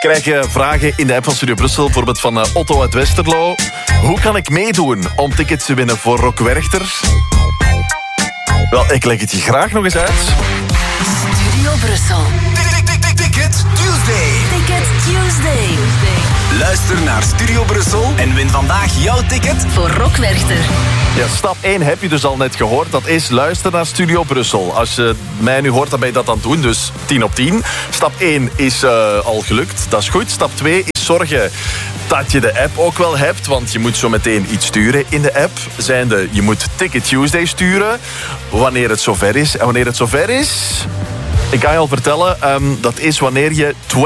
krijg je vragen in de app van Studio Brussel, bijvoorbeeld van Otto uit Westerlo. Hoe kan ik meedoen om tickets te winnen voor Rock Werchter? Wel, ik leg het je graag nog eens uit. Studio Brussel. Ticket Tuesday. Ticket Tuesday. Luister naar Studio Brussel en win vandaag jouw ticket Voor Rock Werchter. Ja, stap 1 heb je dus al net gehoord. Dat is luister naar Studio Brussel. Als je mij nu hoort, dan ben je dat aan het doen. Dus 10 op 10. Stap 1 is al gelukt. Dat is goed. Stap 2 is zorgen dat je de app ook wel hebt. Want je moet zo meteen iets sturen in de app. Je moet Ticket Tuesday sturen. Wanneer het zover is. En wanneer het zover is... Ik kan je al vertellen, dat is wanneer je